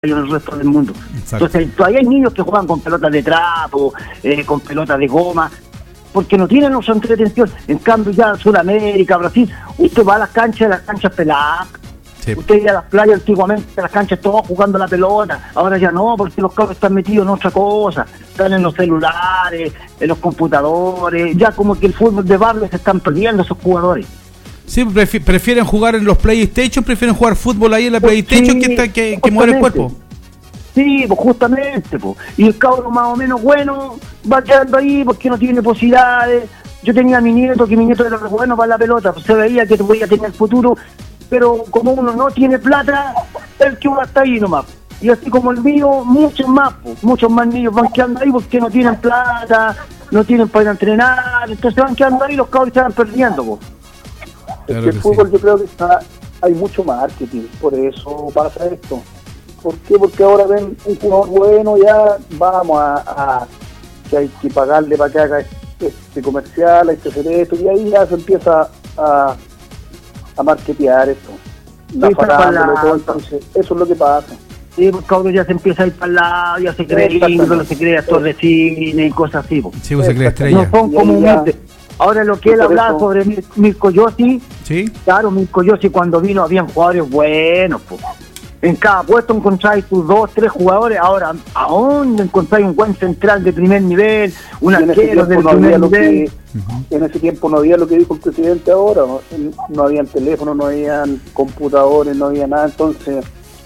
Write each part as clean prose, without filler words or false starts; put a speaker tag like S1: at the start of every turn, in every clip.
S1: en el resto del mundo.
S2: Exacto.
S1: Entonces todavía hay niños que juegan con pelotas de trapo, con pelotas de goma, porque no tienen otra entretención. En cambio ya en Sudamérica, Brasil, usted va a las canchas peladas. Sí. Usted iba a las playas antiguamente, las canchas todos jugando la pelota, ahora ya no, porque los cabros están metidos en otra cosa, están en los celulares, en los computadores, ya como que el fútbol de barrio se están perdiendo esos jugadores.
S2: Sí, prefieren jugar en los PlayStation, prefieren jugar fútbol ahí en la PlayStation, sí, que mover el cuerpo.
S1: Sí, pues justamente, pues. Y el cabro más o menos bueno va quedando ahí porque no tiene posibilidades. Yo tenía a mi nieto, que mi nieto era bueno para la pelota, pues se veía que podía tener futuro, pero como uno no tiene plata, el que uno está ahí nomás. Y así como el mío, muchos más niños van quedando ahí porque no tienen plata, no tienen para ir a entrenar, entonces van quedando ahí, los cabros se van perdiendo, pues.
S3: Claro, el fútbol sí. Yo creo que hay mucho marketing, por eso pasa esto. ¿Por qué? Porque ahora ven un jugador bueno, ya vamos a que hay que pagarle para que haga este comercial, hay que hacer esto, y ahí ya se empieza a marketear esto. Todo, entonces, eso es lo que pasa.
S1: Sí, porque ahora ya se empieza a ir para el lado, ya se cree ídolo, se cree actor de cine y cosas así.
S2: Sí, pues se cree estrella.
S1: No son comúnmente. Ahora lo que él hablaba sobre Mirko Yossi,
S2: ¿sí?
S1: Claro, Mirko Yossi cuando vino habían jugadores buenos, pues. En cada puesto encontráis tus 2, 3 jugadores. Ahora, ¿a dónde encontráis un buen central de primer nivel? Un arquero del primer nivel.
S3: En ese tiempo no había lo que dijo el presidente ahora. No habían teléfonos, no habían computadores, no había nada. Entonces,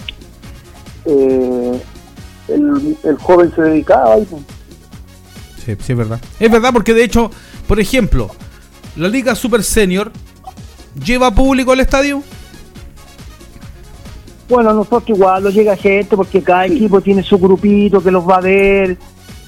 S3: el joven se dedicaba ahí.
S2: Sí, es verdad. Es verdad porque de hecho, por ejemplo, la Liga Super Senior lleva público al estadio.
S1: Bueno, nosotros igual lo llega gente porque cada equipo tiene su grupito que los va a ver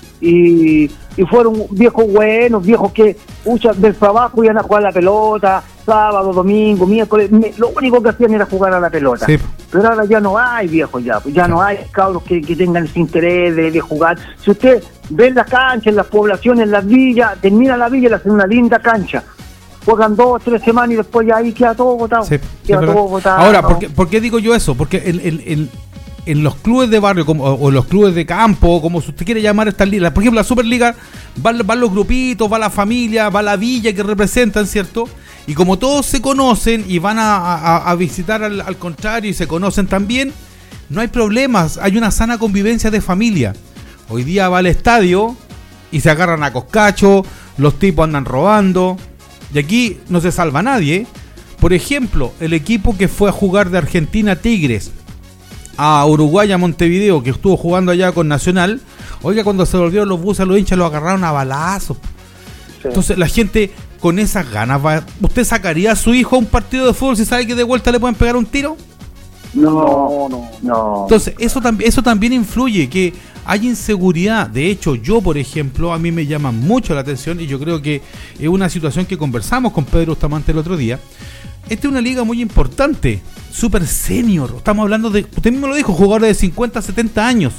S1: y fueron viejos buenos, viejos que del trabajo iban a jugar la pelota, sábado, domingo, miércoles, lo único que hacían era jugar a la pelota. Sí. Pero ahora ya no hay viejos ya no hay cabros que tengan ese interés de jugar. Si usted ve las canchas, en las poblaciones, en las villas, termina la villa y le hacen una linda cancha. Juegan 2 o 3 semanas y después ya ahí queda todo botado. Sí, queda todo botado.
S2: Ahora, ¿por qué digo yo eso? Porque en los clubes de barrio o los clubes de campo, como usted quiere llamar estas ligas, por ejemplo la Superliga, van los grupitos, va la familia, va la villa que representan, ¿cierto? Y como todos se conocen y van a visitar al contrario y se conocen también, no hay problemas, hay una sana convivencia de familia. Hoy día va al estadio y se agarran a coscacho, los tipos andan robando. Y aquí no se salva nadie. Por ejemplo, el equipo que fue a jugar de Argentina Tigres a Uruguay, a Montevideo, que estuvo jugando allá con Nacional, oiga, cuando se volvieron los buses, los hinchas los agarraron a balazos. Sí. Entonces la gente con esas ganas ¿usted sacaría a su hijo a un partido de fútbol si sabe que de vuelta le pueden pegar un tiro?
S1: No.
S2: Entonces eso también influye, que hay inseguridad. De hecho, yo, por ejemplo, a mí me llama mucho la atención y yo creo que es una situación que conversamos con Pedro Bustamante el otro día. Esta es una liga muy importante, Super Senior. Estamos hablando de, usted mismo lo dijo, jugadores de 50, 70 años.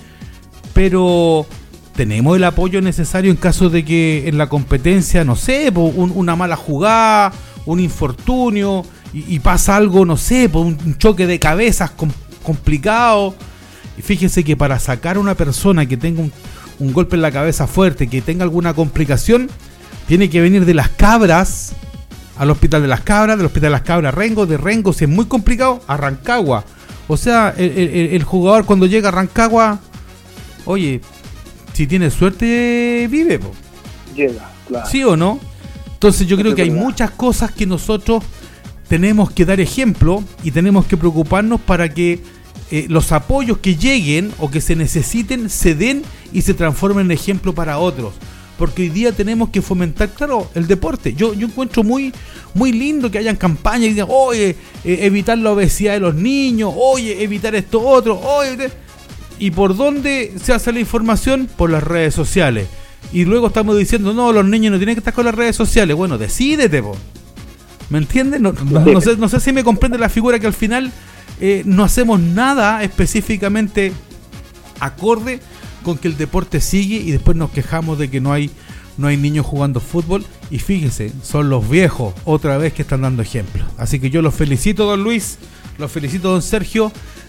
S2: Pero tenemos el apoyo necesario en caso de que en la competencia, no sé, una mala jugada, un infortunio y pasa algo, no sé, un choque de cabezas complicado. Y fíjese que para sacar a una persona que tenga un golpe en la cabeza fuerte, que tenga alguna complicación, tiene que venir de Las Cabras al hospital de Las Cabras, del hospital de Las Cabras a Rengo, de Rengo, si es muy complicado, a Rancagua. O sea, el jugador cuando llega a Rancagua, oye, si tiene suerte, vive, po.
S3: Llega, claro.
S2: ¿Sí o no? Entonces yo creo que hay muchas cosas que nosotros tenemos que dar ejemplo y tenemos que preocuparnos para que los apoyos que lleguen o que se necesiten se den y se transformen en ejemplo para otros. Porque hoy día tenemos que fomentar, claro, el deporte. Yo encuentro muy, muy lindo que hayan campañas y digan, oye, evitar la obesidad de los niños, oye, evitar esto otro, oye. ¿Y por dónde se hace la información? Por las redes sociales. Y luego estamos diciendo, no, los niños no tienen que estar con las redes sociales. Bueno, decídete, po. ¿Me entiendes? No sé si me comprende la figura que al final no hacemos nada específicamente acorde con que el deporte sigue y después nos quejamos de que no hay niños jugando fútbol. Y fíjense, son los viejos otra vez que están dando ejemplo. Así que yo los felicito, don Luis, los felicito, don Sergio.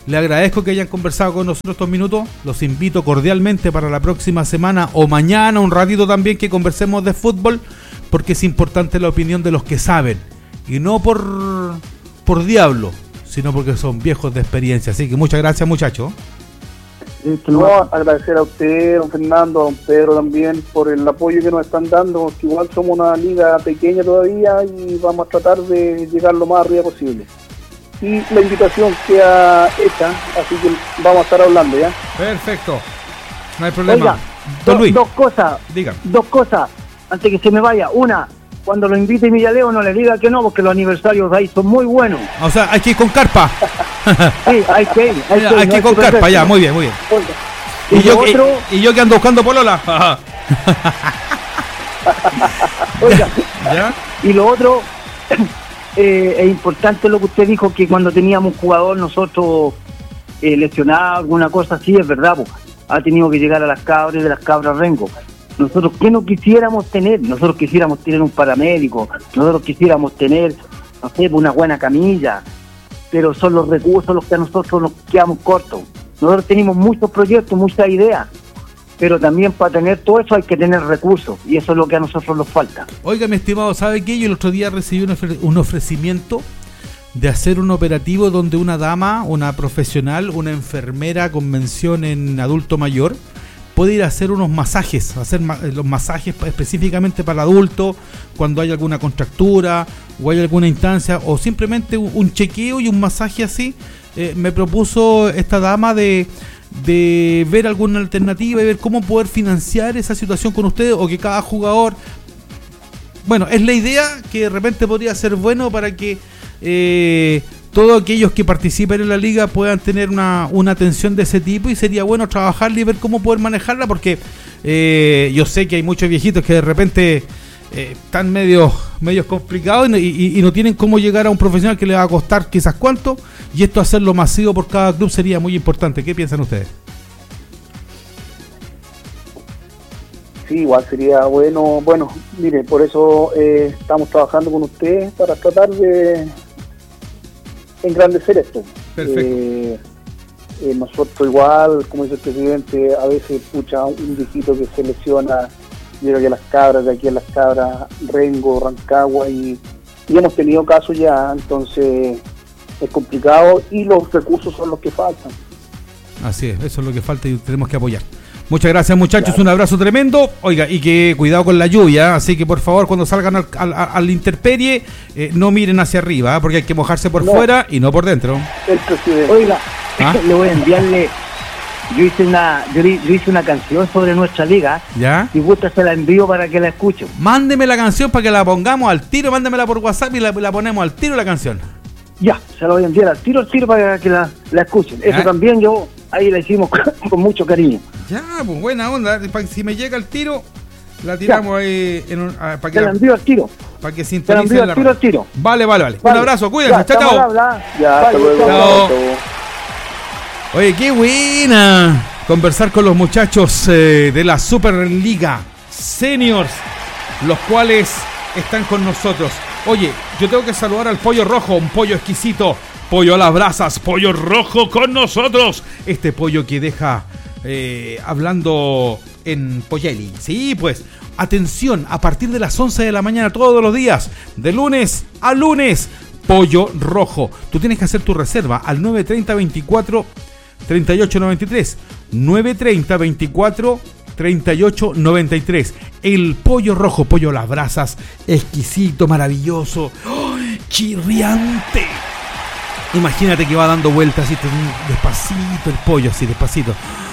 S2: Le agradezco que hayan conversado con nosotros estos minutos. Los invito cordialmente para la próxima semana o mañana, un ratito también, que conversemos de fútbol, porque es importante la opinión de los que saben. Y no por diablo, sino porque son viejos de experiencia. Así que muchas gracias, muchachos.
S3: No, agradecer a usted, don Fernando, a don Pedro también por el apoyo que nos están dando, porque igual somos una liga pequeña todavía y vamos a tratar de llegar lo más arriba posible. Y la invitación queda hecha, así que vamos a estar hablando ya.
S2: Perfecto, no hay problema.
S1: Oiga,
S2: don Luis,
S1: dos cosas, antes que se me vaya. Una, cuando lo invite Millaleo no le diga que no, porque los aniversarios de ahí son muy buenos.
S2: O sea, hay que ir con carpa.
S1: Sí, hay que ir.
S2: Hay que ir con carpa, ya, muy bien. Y yo que ando buscando polola.
S1: Oiga,
S2: ¿ya?
S1: Y lo otro, es importante lo que usted dijo, que cuando teníamos un jugador nosotros lesionado, alguna cosa así, es verdad, pues, ha tenido que llegar a las cabras, de las cabras Rengo. Nosotros, ¿qué no quisiéramos tener? Nosotros quisiéramos tener un paramédico, nosotros quisiéramos tener, no sé, una buena camilla, pero son los recursos los que a nosotros nos quedamos cortos. Nosotros tenemos muchos proyectos, muchas ideas, pero también para tener todo eso hay que tener recursos, y eso es lo que a nosotros nos falta.
S2: Oiga, mi estimado, ¿sabe qué? Yo el otro día recibí un ofrecimiento de hacer un operativo donde una dama, una profesional, una enfermera con mención en adulto mayor, puede ir a hacer unos masajes, los masajes específicamente para adultos, cuando hay alguna contractura o hay alguna instancia, o simplemente un chequeo y un masaje así. Me propuso esta dama de ver alguna alternativa y ver cómo poder financiar esa situación con ustedes, o que cada jugador... Bueno, es la idea que de repente podría ser bueno para que todos aquellos que participen en la liga puedan tener una atención de ese tipo, y sería bueno trabajarla y ver cómo poder manejarla, porque yo sé que hay muchos viejitos que de repente están medios complicados y no tienen cómo llegar a un profesional que le va a costar quizás cuánto, y esto hacerlo masivo por cada club sería muy importante. ¿Qué piensan ustedes?
S3: Sí, igual sería bueno. Bueno, mire, por eso estamos trabajando con ustedes para tratar de engrandecer esto.
S2: Perfecto.
S3: Nosotros igual, como dice el presidente, a veces escucha un viejito que se lesiona, llega aquí a las cabras, de aquí a las cabras, Rengo, Rancagua, y hemos tenido casos ya, entonces es complicado y los recursos son los que faltan.
S2: Así es, eso es lo que falta y tenemos que apoyar. Muchas gracias, muchachos, claro. Un abrazo tremendo. Oiga, y que cuidado con la lluvia, así que por favor cuando salgan al intemperie no miren hacia arriba, porque hay que mojarse por fuera y no por dentro.
S3: El presidente.
S1: Oiga, le voy a enviarle, yo hice una canción sobre nuestra liga.
S2: ¿Ya?
S1: Si gusta se la envío para que la escuchen.
S2: Mándeme la canción para que la pongamos al tiro, mándemela por WhatsApp y la ponemos al tiro la canción.
S1: Ya, se la voy a enviar al tiro para que la escuchen. Eso también ahí la hicimos con mucho cariño.
S2: Ya, pues buena onda. Si me llega el tiro, la tiramos ya. Ahí para que
S1: la envío al tiro.
S2: Para que sintonice la
S1: al tiro.
S2: Vale. Un abrazo, cuídense, chao.
S3: Ya, hasta luego.
S2: Chao. Oye, qué buena conversar con los muchachos de la Superliga Seniors, los cuales están con nosotros. Oye, yo tengo que saludar al Pollo Rojo, un pollo exquisito, pollo a las brasas, Pollo Rojo con nosotros. Este pollo que deja hablando en Polleri. Sí, pues, atención, a partir de las 11 de la mañana todos los días, de lunes a lunes, Pollo Rojo. Tú tienes que hacer tu reserva al 930-24-3893. 930-24-3893. El Pollo Rojo, pollo a las brasas, exquisito, maravilloso, ¡oh!, chirriante. Imagínate que va dando vueltas así, despacito el pollo, así despacito,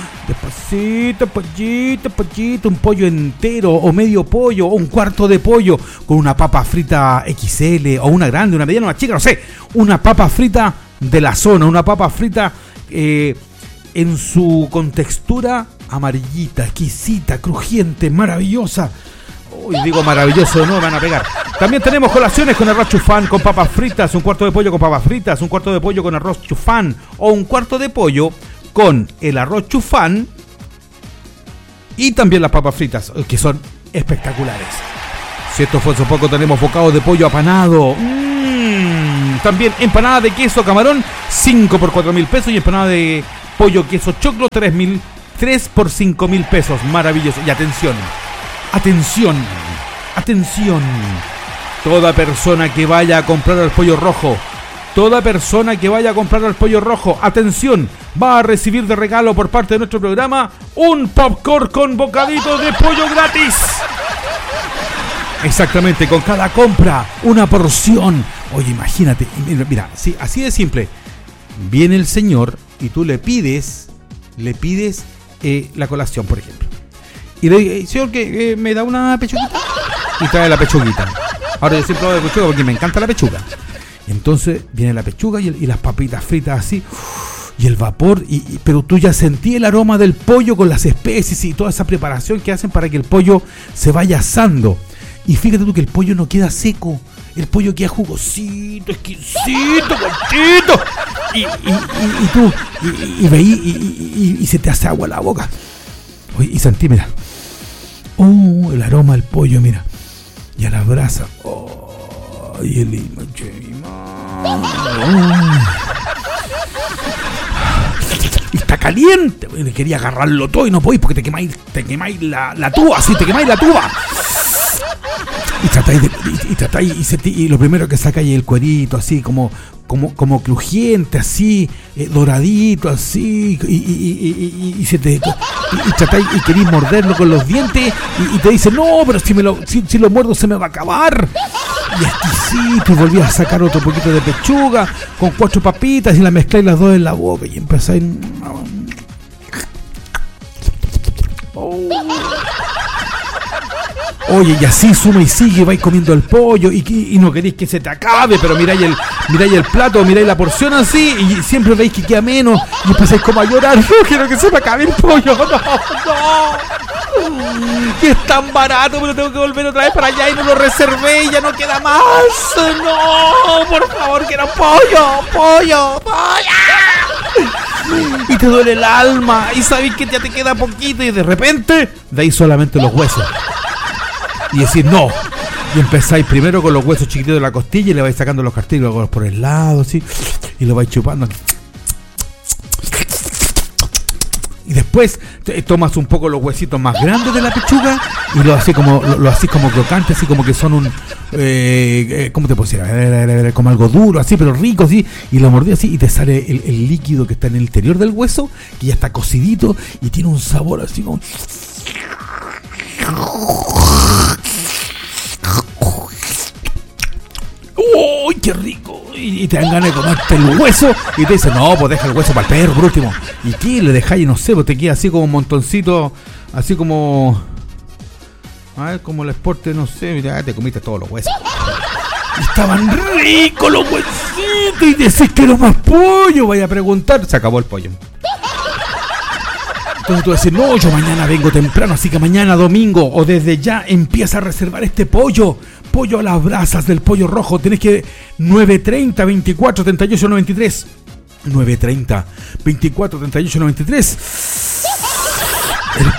S2: pollito, un pollo entero o medio pollo o un cuarto de pollo con una papa frita XL o una grande, una mediana, una chica, no sé, una papa frita de la zona, una papa frita en su contextura amarillita, exquisita, crujiente, maravillosa. Uy, digo maravilloso, no me van a pegar. También tenemos colaciones con arroz chufán, con papas fritas, un cuarto de pollo con papas fritas, un cuarto de pollo con arroz chufán o un cuarto de pollo con el arroz chufán y también las papas fritas, que son espectaculares. Si esto fue hace poco, tenemos bocados de pollo apanado. También empanada de queso camarón, 5 por 4.000 pesos. Y empanada de pollo queso choclo, 3 por 5.000 pesos. Maravilloso. Y atención. Toda persona que vaya a comprar al Pollo Rojo, atención, va a recibir de regalo por parte de nuestro programa un popcorn con bocaditos de pollo gratis. Exactamente, con cada compra, una porción. Oye, imagínate, mira, sí, así de simple. Viene el señor y tú le pides la colación, por ejemplo. Y le digo, señor, que me da una pechuguita. Y trae la pechuguita. Ahora yo siempre hablo de pechuga porque me encanta la pechuga. Y entonces viene la pechuga y las papitas fritas así. Y el vapor. Pero tú ya sentí el aroma del pollo con las especies y toda esa preparación que hacen para que el pollo se vaya asando. Y fíjate tú que el pollo no queda seco. El pollo queda jugosito, exquisito, conchito. Y tú, y se te hace agua la boca. Oye, y sentí, mira. El aroma del pollo, mira. Y a la brasa. Y el y está caliente. Quería agarrarlo todo y no podéis porque te quemáis la tuba, así te quemáis la tuba. Y lo primero que sacáis es el cuerito, así como crujiente, así, doradito, así, y queréis morderlo con los dientes, y te dice, no, pero si lo muerdo se me va a acabar. Y exquisito, y volví a sacar otro poquito de pechuga, con 4 papitas, y la mezcláis las dos en la boca, y empezáis... Oye, y así suma y sigue, vais comiendo el pollo y no queréis que se te acabe, pero miráis el plato, miráis la porción así y siempre veis que queda menos y empezáis como a llorar. No quiero que se me acabe el pollo, no. Que es tan barato, pero tengo que volver otra vez para allá y no lo reservé y ya no queda más. No, por favor, quiero pollo. Y te duele el alma y sabéis que ya te queda poquito y de repente veis solamente los huesos. Y decir no. Y empezáis primero con los huesos chiquititos de la costilla y le vais sacando los cartílagos por el lado, así. Y lo vais chupando. Y después tomas un poco los huesitos más grandes de la pechuga y lo haces como crocante, así como que son un... ¿cómo te puedo decir? Como algo duro, así, pero rico, así. Y lo mordí así y te sale el líquido que está en el interior del hueso, que ya está cocidito y tiene un sabor así como... ¡Uy, qué rico! Y te dan ganas de comerte el hueso y te dicen, no, pues deja el hueso para el perro por último. ¿Y qué? Le dejáis, no sé, pues te queda así como un montoncito, así como... A ver, como el esporte, no sé, mira, te comiste todos los huesos. Y estaban ricos los huesitos y decís, quiero más pollo. Vaya a preguntar, se acabó el pollo. Entonces tú decís, no, yo mañana vengo temprano, así que mañana domingo o desde ya empieza a reservar este pollo a las brasas del Pollo Rojo. Tenés que 930 24 38 93 930 24 38 93. El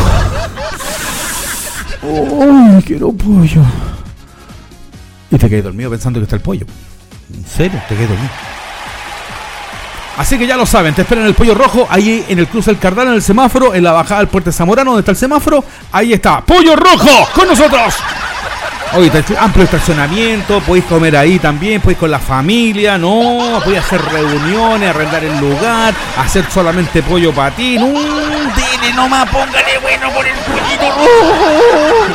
S2: pollo. ¡Uy, quiero pollo! Y te quedé dormido pensando que está el pollo. ¿En serio? Te quedé dormido. Así que ya lo saben, te esperan el Pollo Rojo, ahí en el cruce del Cardal, en el semáforo, en la bajada del Puente Zamorano, donde está el semáforo, ahí está, Pollo Rojo, con nosotros. Oye, amplio estacionamiento, podéis comer ahí también, podéis con la familia, no, podéis hacer reuniones, arrendar el lugar, hacer solamente pollo para ti, no, dile nomás, póngale bueno por el pollito rojo.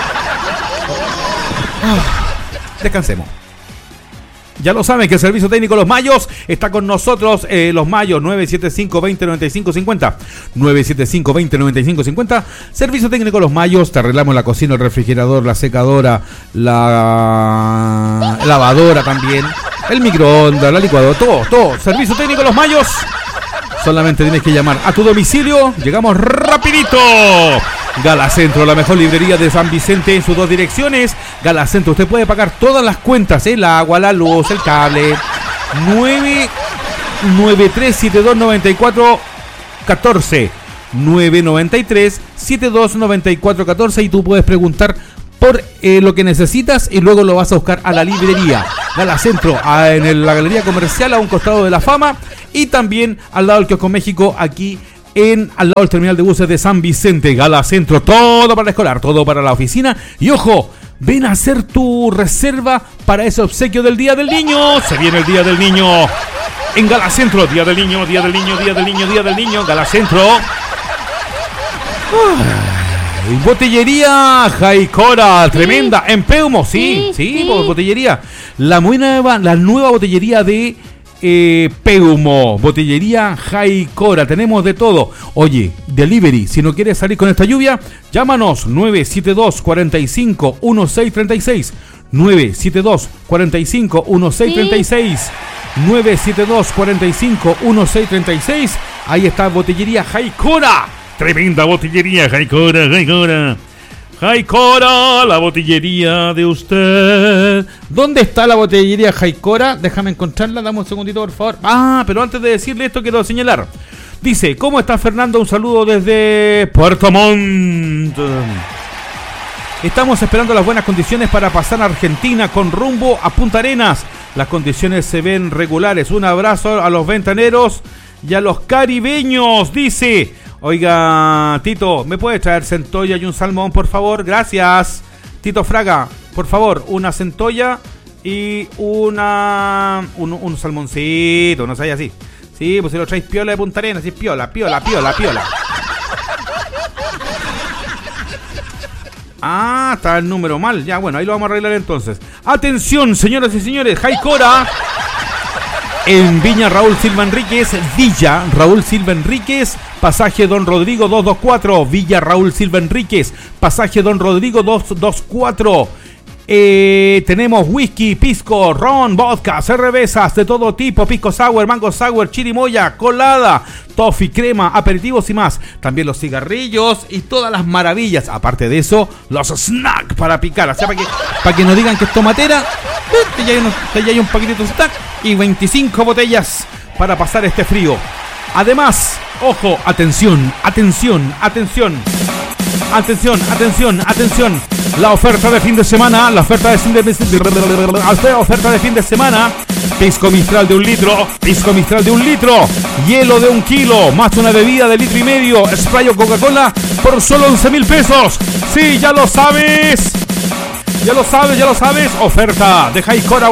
S2: Descansemos. Ya lo saben que el Servicio Técnico Los Mayos está con nosotros, Los Mayos, 975-2095-50. 975-2095-50. Servicio Técnico Los Mayos, te arreglamos la cocina, el refrigerador, la secadora, la lavadora también, el microondas, la licuadora, todo. Servicio Técnico Los Mayos. Solamente tienes que llamar a tu domicilio. Llegamos rapidito. Gala Centro, la mejor librería de San Vicente en sus 2 direcciones. Gala Centro, usted puede pagar todas las cuentas, el agua, la luz, el cable. 993-7294-14. 993-7294-14. Y tú puedes preguntar por lo que necesitas y luego lo vas a buscar a la librería. Gala Centro, en la Galería Comercial a un costado de la Fama, y también al lado del Kiosco México, aquí al lado del terminal de buses de San Vicente. Gala Centro, todo para el escolar, todo para la oficina. Y ojo, ven a hacer tu reserva para ese obsequio del Día del Niño. Se viene el Día del Niño en Gala Centro. Día del Niño, Día del Niño, Día del Niño, Día del Niño, Gala Centro. Botillería Jaicora, tremenda, en Peumo, sí. Botillería. La nueva botillería de Peumo, botillería Jaicora, tenemos de todo. Oye, delivery, si no quieres salir con esta lluvia, llámanos 972 45 1636, 972 45 1636, 972 45 1636. Ahí está botillería Jaicora, tremenda botillería Jaicora, la botillería de usted. ¿Dónde está la botillería Jaicora? Déjame encontrarla, dame un segundito, por favor. Pero antes de decirle esto, quiero señalar. Dice, ¿cómo está Fernando? Un saludo desde Puerto Montt. Estamos esperando las buenas condiciones para pasar a Argentina con rumbo a Punta Arenas. Las condiciones se ven regulares. Un abrazo a los ventaneros y a los caribeños, dice. Oiga, Tito, ¿me puede traer centolla y un salmón, por favor? Gracias. Tito Fraga, por favor, una centolla y un salmoncito, no sé, así. Sí, pues si lo traes piola de Punta Arenas, sí, piola. Está el número mal. Ya, bueno, ahí lo vamos a arreglar entonces. Atención, señoras y señores, Jaicora en Viña Raúl Silva Enríquez, pasaje Don Rodrigo 224, Villa Raúl Silva Enríquez, pasaje Don Rodrigo 224. Tenemos whisky, pisco, ron, vodka, cervezas de todo tipo, pisco sour, mango sour, chirimoya, colada, toffee, crema, aperitivos y más. También los cigarrillos y todas las maravillas. Aparte de eso, los snacks para picar. O sea, para que no digan que es tomatera, ya hay un paquetito de snack y 25 botellas para pasar este frío. Además, ojo, atención. La oferta de fin de semana, pisco Mistral de 1 litro, hielo de 1 kilo, más una bebida de 1,5 litros, spray o Coca-Cola por solo 11,000 pesos. Sí, ya lo sabes. Oferta de Jaicora.